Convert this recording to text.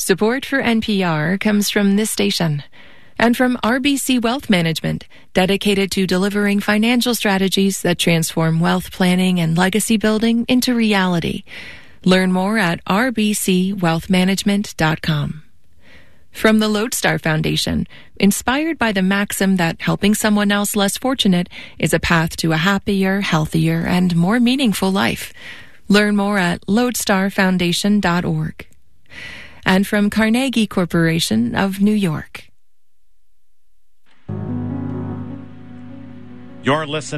Support for NPR comes from this station and from RBC Wealth Management, dedicated to delivering financial strategies that transform wealth planning and legacy building into reality. Learn more at rbcwealthmanagement.com. From the Lodestar Foundation, inspired by the maxim that helping someone else less fortunate is a path to a happier, healthier, and more meaningful life. Learn more at lodestarfoundation.org. And from Carnegie Corporation of New York. You're listening